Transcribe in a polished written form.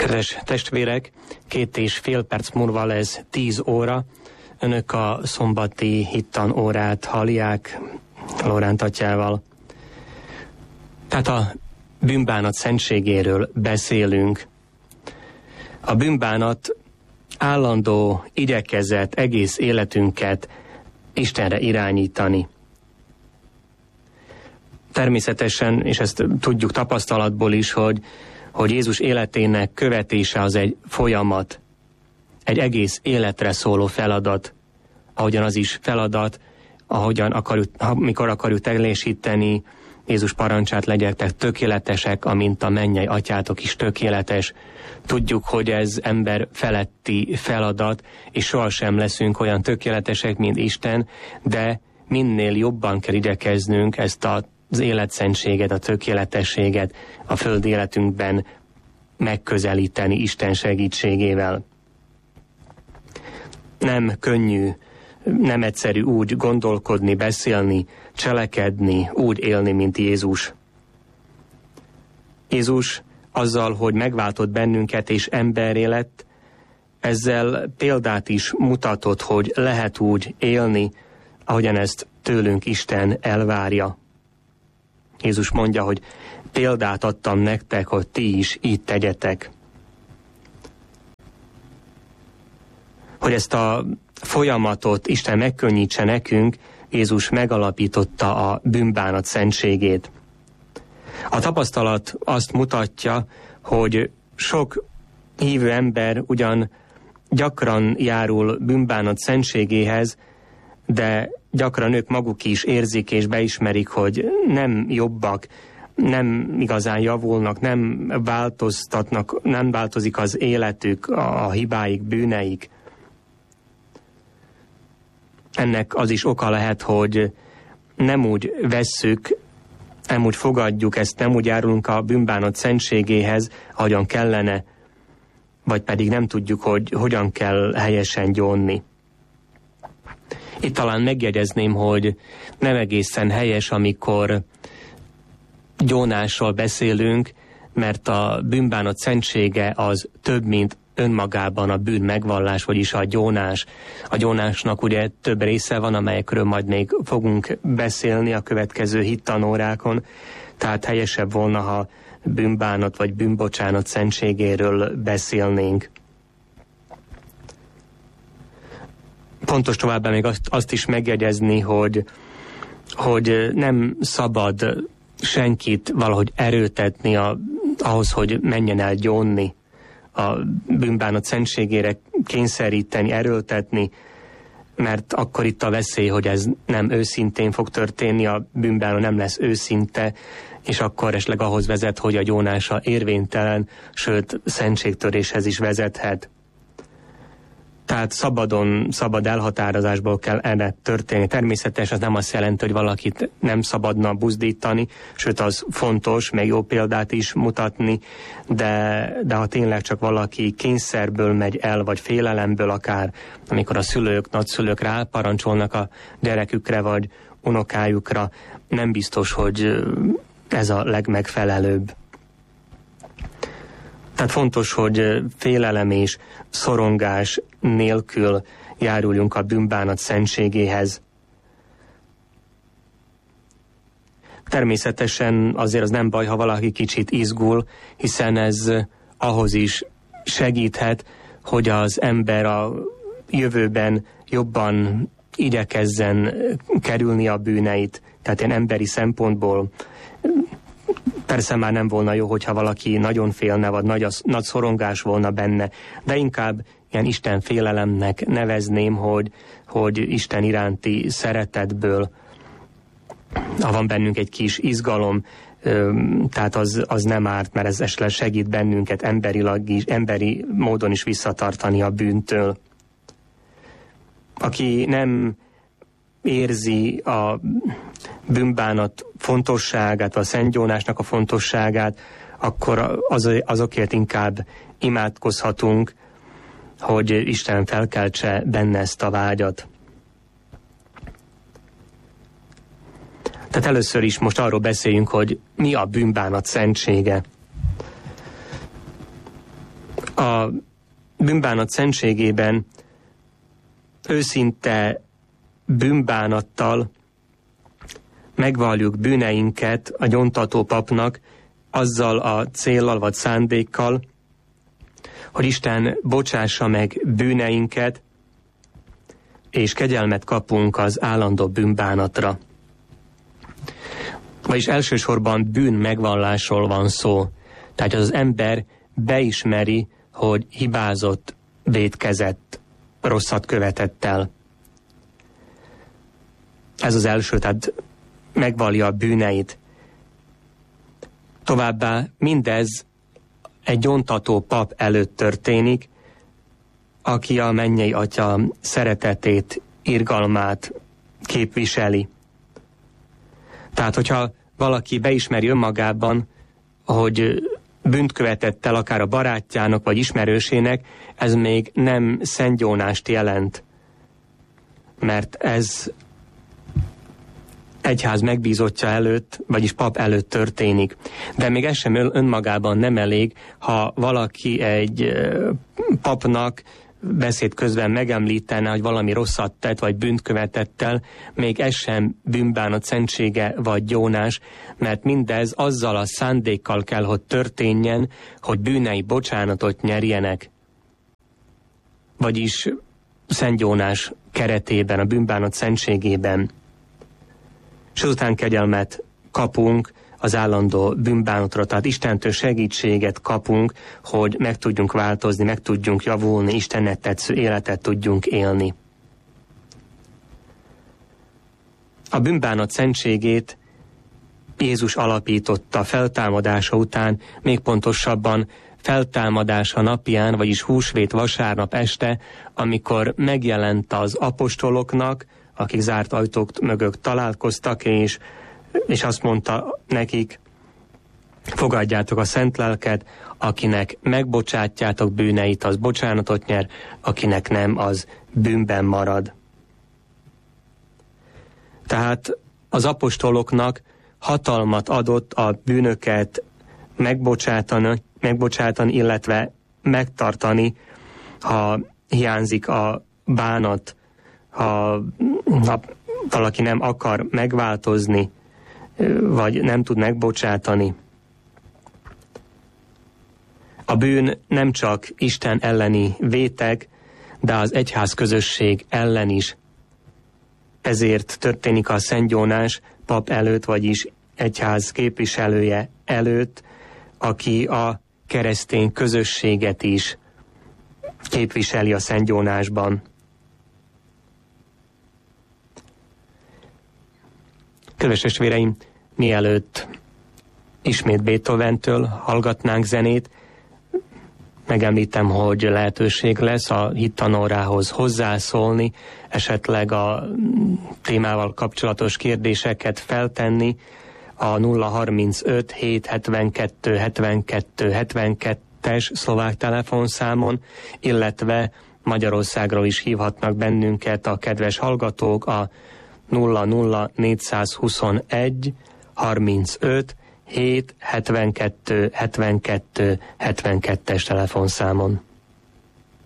Kedves testvérek, 2,5 perc múlva lesz 10 óra. Önök a szombati hittan órát hallják Lóránt atyával. Tehát a bűnbánat szentségéről beszélünk. A bűnbánat állandó igyekezet egész életünket Istenre irányítani. Természetesen, és ezt tudjuk tapasztalatból is, hogy Jézus életének követése az egy folyamat, egy egész életre szóló feladat, ahogyan az is feladat, amikor akarjuk teljesíteni Jézus parancsát, legyetek tökéletesek, amint a mennyei atyátok is tökéletes. Tudjuk, hogy ez ember feletti feladat, és sohasem leszünk olyan tökéletesek, mint Isten, de minél jobban kell igyekeznünk ezt az életszentséget, a tökéletességet a földi életünkben megközelíteni Isten segítségével. Nem könnyű, nem egyszerű úgy gondolkodni, beszélni, cselekedni, úgy élni, mint Jézus. Jézus azzal, hogy megváltott bennünket és emberré lett, ezzel példát is mutatott, hogy lehet úgy élni, ahogyan ezt tőlünk Isten elvárja. Jézus mondja, hogy példát adtam nektek, hogy ti is így tegyetek. Hogy ezt a folyamatot Isten megkönnyítse nekünk, Jézus megalapította a bűnbánat szentségét. A tapasztalat azt mutatja, hogy sok hívő ember ugyan gyakran járul bűnbánat szentségéhez, de gyakran ők maguk is érzik és beismerik, hogy nem jobbak, nem igazán javulnak, nem változtatnak, nem változik az életük, a hibáik, bűneik. Ennek az is oka lehet, hogy nem úgy vesszük, nem úgy fogadjuk ezt, nem úgy járulunk a bűnbánat szentségéhez, ahogyan kellene, vagy pedig nem tudjuk, hogy hogyan kell helyesen gyónni. Itt talán megjegyezném, hogy nem egészen helyes, amikor gyónásról beszélünk, mert a bűnbánat szentsége az több, mint önmagában a bűn megvallás, vagyis a gyónás. A gyónásnak ugye több része van, amelyekről majd még fogunk beszélni a következő hittanórákon, tehát helyesebb volna, ha bűnbánat vagy bűnbocsánat szentségéről beszélnénk. Fontos továbbá még azt is megjegyezni, hogy nem szabad senkit valahogy erőltetni ahhoz, hogy menjen el gyónni, a bűnbánat szentségére kényszeríteni, erőltetni, mert akkor itt a veszély, hogy ez nem őszintén fog történni, a bűnbánat nem lesz őszinte, és akkor esetleg ahhoz vezet, hogy a gyónása érvénytelen, sőt szentségtöréshez is vezethet. Tehát szabad elhatározásból kell erre történni. Természetesen az nem azt jelenti, hogy valakit nem szabadna buzdítani, sőt az fontos, még jó példát is mutatni, de ha tényleg csak valaki kényszerből megy el, vagy félelemből akár, amikor a szülők, nagyszülők ráparancsolnak a gyerekükre, vagy unokájukra, nem biztos, hogy ez a legmegfelelőbb. Tehát fontos, hogy félelem és szorongás nélkül járuljunk a bűnbánat szentségéhez. Természetesen azért az nem baj, ha valaki kicsit izgul, hiszen ez ahhoz is segíthet, hogy az ember a jövőben jobban igyekezzen kerülni a bűneit. Tehát ilyen emberi szempontból persze már nem volna jó, hogyha valaki nagyon félne, vagy nagy szorongás volna benne, de inkább ilyen Isten félelemnek nevezném, hogy Isten iránti szeretetből, ha van bennünk egy kis izgalom, tehát az nem árt, mert ez esetleg segít bennünket emberi módon is visszatartani a bűntől. Aki nem érzi a bűnbánat fontosságát, vagy a szentgyónásnak a fontosságát, akkor azokért inkább imádkozhatunk, hogy Isten felkeltse benne ezt a vágyat. Tehát először is most arról beszéljünk, hogy mi a bűnbánat szentsége. a bűnbánat szentségében őszinte bűnbánattal megvalljuk bűneinket a gyóntató papnak, azzal a céllal vagy szándékkal, hogy Isten bocsássa meg bűneinket, és kegyelmet kapunk az állandó bűnbánatra. Vagyis elsősorban bűn megvallásról van szó. Tehát az ember beismeri, hogy hibázott, vétkezett, rosszat követett el. Ez az első, tehát megvallja a bűneit. Továbbá mindez egy gyóntató pap előtt történik, aki a mennyei Atya szeretetét, irgalmát képviseli. Tehát, hogyha valaki beismeri önmagában, hogy bűnt követett el akár a barátjának vagy ismerősének, ez még nem szentgyónást jelent, mert ez egyház megbízottja előtt, vagyis pap előtt történik. De még ez sem önmagában nem elég, ha valaki egy papnak beszéd közben megemlítene, hogy valami rosszat tett, vagy bűnt követett el, még ez sem bűnbánat szentsége, vagy gyónás, mert mindez azzal a szándékkal kell, hogy történjen, hogy bűnei bocsánatot nyerjenek. Vagyis szentgyónás keretében, a bűnbánat szentségében. És azután kegyelmet kapunk az állandó bűnbánatra, tehát Istentől segítséget kapunk, hogy meg tudjunk változni, meg tudjunk javulni, Istennek tetsző életet tudjunk élni. A bűnbánat szentségét Jézus alapította feltámadása után, még pontosabban feltámadása napján, vagyis húsvét vasárnap este, amikor megjelent az apostoloknak, akik zárt ajtók mögött találkoztak, és azt mondta nekik, fogadjátok a szent lelket, akinek megbocsátjátok bűneit, az bocsánatot nyer, akinek nem, az bűnben marad. Tehát az apostoloknak hatalmat adott a bűnöket megbocsátani, illetve megtartani, ha hiányzik a bánat, ha valaki nem akar megváltozni, vagy nem tud megbocsátani. A bűn nem csak Isten elleni vétek, de az egyház közösség ellen is. Ezért történik a szentgyónás pap előtt, vagyis egyház képviselője előtt, aki a keresztény közösséget is képviseli a szentgyónásban. Kedves testvéreim, mielőtt ismét Beethoventől hallgatnánk zenét, megemlítem, hogy lehetőség lesz a hittanórához hozzászólni, esetleg a témával kapcsolatos kérdéseket feltenni a 035 772 72 72-es szlovák telefonszámon, illetve Magyarországról is hívhatnak bennünket a kedves hallgatók a 00421 35 7 72 72 72-es telefonszámon.